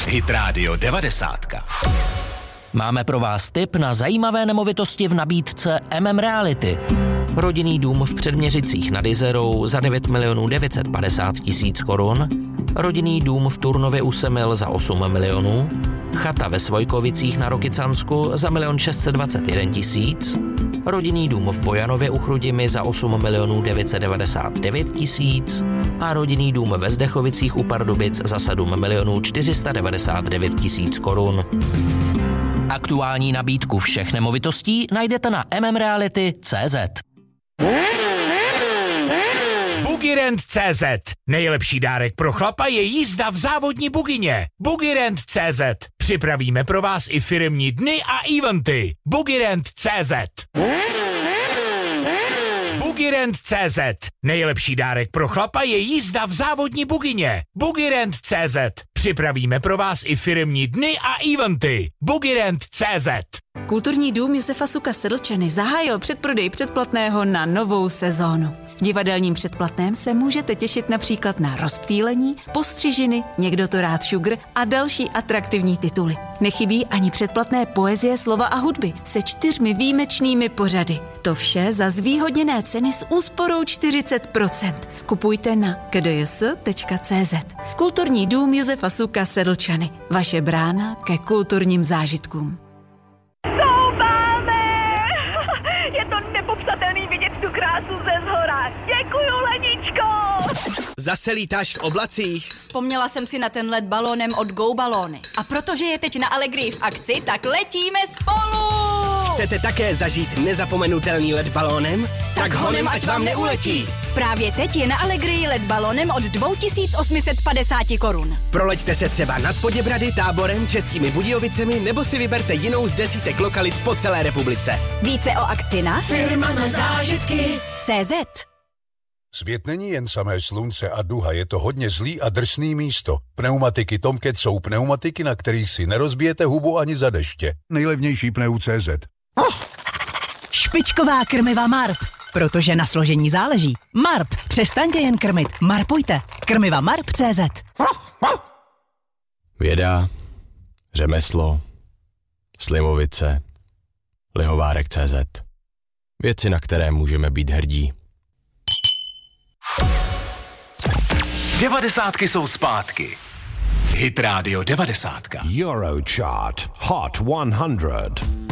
Hit Radio 90. Máme pro vás tip na zajímavé nemovitosti v nabídce Reality. Rodinný dům v Předměřicích nad Jizerou za 9 950 000 korun, rodinný dům v Turnově u Semil za 8 milionů, chata ve Svojkovicích na Rokycansku za 1 621 000, rodinný dům v Bojanově u Chrudimi za 8 999 000 a rodinný dům ve Zdechovicích u Pardubic za 7 499 000 korun. Aktuální nabídku všech nemovitostí najdete na mmreality.cz. Bugirend.cz. Nejlepší dárek pro chlapa je jízda v závodní bugině. Bugirend.cz. Připravíme pro vás i firemní dny a eventy. Bugirend.cz. Bugirend.cz. Nejlepší dárek pro chlapa je jízda v závodní bugině. Bugirend.cz. Připravíme pro vás i firemní dny a eventy. Bugirend.cz. Kulturní dům Josefa Suka Sedlčany zahájil předprodej předplatného na novou sezónu. V divadelním předplatném se můžete těšit například na Rozptýlení, Postřižiny, Někdo to rád šugr a další atraktivní tituly. Nechybí ani předplatné poezie, slova a hudby se 4 výjimečnými pořady. To vše za zvýhodněné ceny s úsporou 40%. Kupujte na kdjs.cz. Kulturní dům Josefa Suka Sedlčany. Vaše brána ke kulturním zážitkům. Je to nepopsatelný vidět tu krásu ze zhora. Děkuju, Leničko! Zase lítáš v oblacích? Vzpomněla jsem si na ten let balónem od Go Balóny. A protože je teď na Allegrii v akci, tak letíme spolu! Chcete také zažít nezapomenutelný let balónem? Tak honem, ať vám neuletí! Právě teď je na Allegrii let balónem od 2850 korun. Proleďte se třeba nad Poděbrady, Táborem, Českými Budějovicemi nebo si vyberte jinou z desítek lokalit po celé republice. Více o akci na Firma na zážitky CZ. Svět není jen samé slunce a duha, je to hodně zlý a drsný místo. Pneumatiky Tomcat jsou pneumatiky, na kterých si nerozbijete hubu ani za deště. Nejlevnější pneu.cz. Špičková krmiva Marp, protože na složení záleží. Marp, přestaňte jen krmit, marpujte. Krmiva Marp.cz. Věda, řemeslo, slivovice, lihovárek.cz. Věci, na které můžeme být hrdí. 90 jsou zpátky. Hit Radio 90. Eurochart Hot 100.